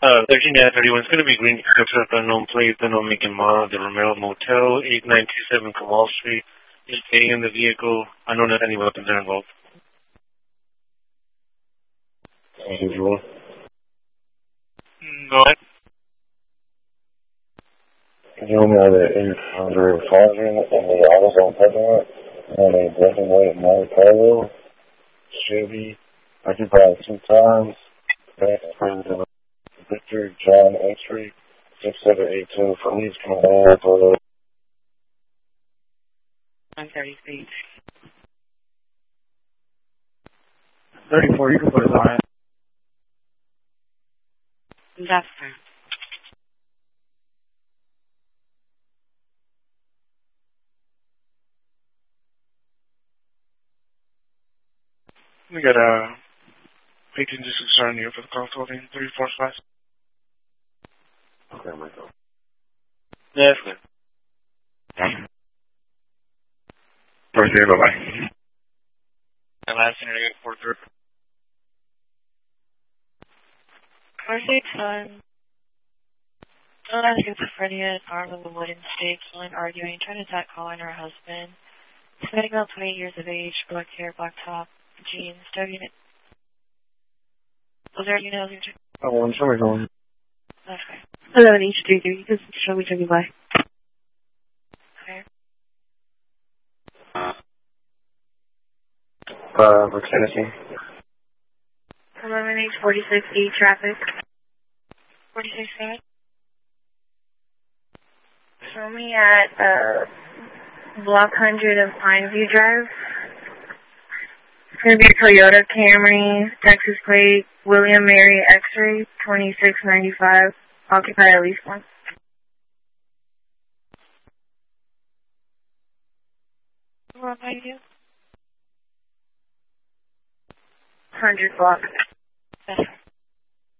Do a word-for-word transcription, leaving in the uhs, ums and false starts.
Uh, thirteen thirty-one. It's going to be green pickup truck, unknown plate, unknown make and model, the Romero Motel, eight nine two seven Kamal Street. Just staying in the vehicle. Unknown if any weapons are involved. As usual. Go ahead. You know that eight hundred Fondren and the AutoZone parking lot on a black and white Monte Carlo Chevy occupied two times. President Victor John Entry six seven eight two police command for the one thirty feet. thirty-four, you can put it on it. That's fine. We got a eighteen district concern here for the call holding three four five. Okay, Michael. Yeah, that's good. First day, bye-bye. And last thing, I got four thirty. First day time. Don't ask schizophrenia, armed with a wooden stake, killing, arguing, trying to attack calling her husband. Spending about twenty years of age, black hair, black top, jeans, studying it. Was there anything else you took? Oh, I'm sorry, going. Okay. eleven H three three, you can show me to me by. Okay. Uh, for Tennessee. eleven H forty-six E traffic. forty-six seven? Show me at uh, block one hundred of Pineview Drive. It's going to be a Toyota Camry, Texas plate, William Mary X-ray, twenty-six ninety-five. Occupy at least one. What about you? one hundred block. That's